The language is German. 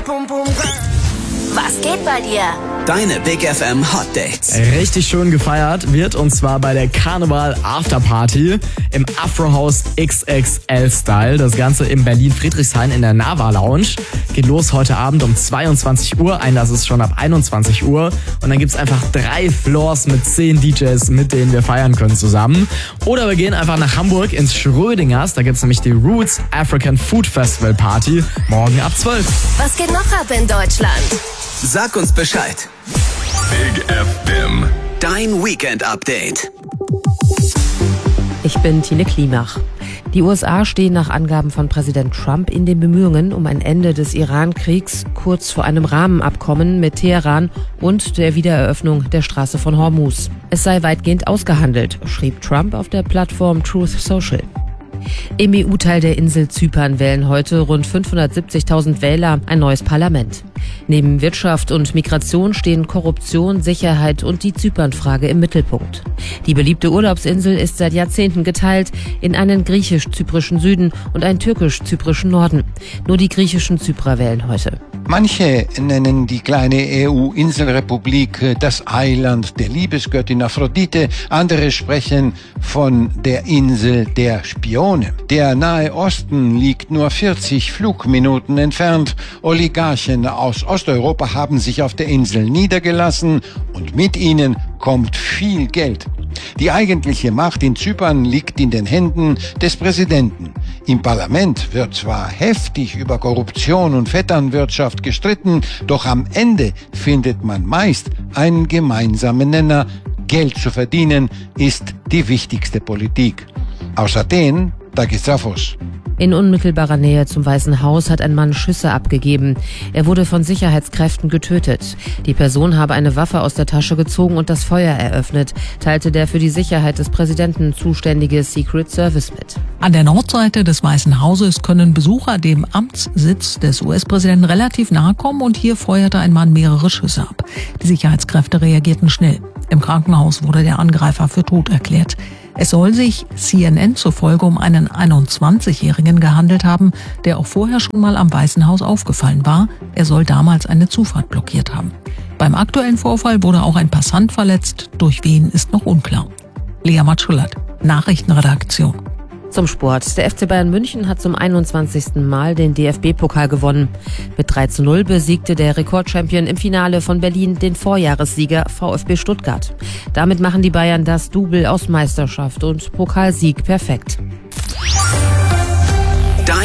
Was geht bei dir? Deine Big FM Hot Dates. Richtig schön gefeiert wird, und zwar bei der Karneval Afterparty im Afrohaus XXL Style. Das Ganze in Berlin-Friedrichshain in der Nava Lounge. Geht los heute Abend um 22 Uhr. Einlass ist schon ab 21 Uhr. Und dann gibt's einfach 3 Floors mit 10 DJs, mit denen wir feiern können zusammen. Oder wir gehen einfach nach Hamburg ins Schrödingers. Da gibt's nämlich die Roots African Food Festival Party morgen ab 12. Was geht noch ab in Deutschland? Sag uns Bescheid. Big FM. Dein Weekend Update. Ich bin Tine Klimach. Die USA stehen nach Angaben von Präsident Trump in den Bemühungen um ein Ende des Iran-Kriegs kurz vor einem Rahmenabkommen mit Teheran und der Wiedereröffnung der Straße von Hormuz. Es sei weitgehend ausgehandelt, schrieb Trump auf der Plattform Truth Social. Im EU-Teil der Insel Zypern wählen heute rund 570.000 Wähler ein neues Parlament. Neben Wirtschaft und Migration stehen Korruption, Sicherheit und die Zypernfrage im Mittelpunkt. Die beliebte Urlaubsinsel ist seit Jahrzehnten geteilt in einen griechisch-zyprischen Süden und einen türkisch-zyprischen Norden. Nur die griechischen Zyprer wählen heute. Manche nennen die kleine EU-Inselrepublik das Eiland der Liebesgöttin Aphrodite. Andere sprechen von der Insel der Spione. Der Nahe Osten liegt nur 40 Flugminuten entfernt. Oligarchen aus Osteuropa haben sich auf der Insel niedergelassen und mit ihnen kommt viel Geld. Die eigentliche Macht in Zypern liegt in den Händen des Präsidenten. Im Parlament wird zwar heftig über Korruption und Vetternwirtschaft gestritten, doch am Ende findet man meist einen gemeinsamen Nenner. Geld zu verdienen ist die wichtigste Politik. Aus Athen, Takis. In unmittelbarer Nähe zum Weißen Haus hat ein Mann Schüsse abgegeben. Er wurde von Sicherheitskräften getötet. Die Person habe eine Waffe aus der Tasche gezogen und das Feuer eröffnet, teilte der für die Sicherheit des Präsidenten zuständige Secret Service mit. An der Nordseite des Weißen Hauses können Besucher dem Amtssitz des US-Präsidenten relativ nahe kommen, und hier feuerte ein Mann mehrere Schüsse ab. Die Sicherheitskräfte reagierten schnell. Im Krankenhaus wurde der Angreifer für tot erklärt. Es soll sich CNN zufolge um einen 21-Jährigen gehandelt haben, der auch vorher schon mal am Weißen Haus aufgefallen war. Er soll damals eine Zufahrt blockiert haben. Beim aktuellen Vorfall wurde auch ein Passant verletzt. Durch wen ist noch unklar. Lea Matschulat, Nachrichtenredaktion. Zum Sport. Der FC Bayern München hat zum 21. Mal den DFB-Pokal gewonnen. Mit 3:0 besiegte der Rekordchampion im Finale von Berlin den Vorjahressieger VfB Stuttgart. Damit machen die Bayern das Double aus Meisterschaft und Pokalsieg perfekt.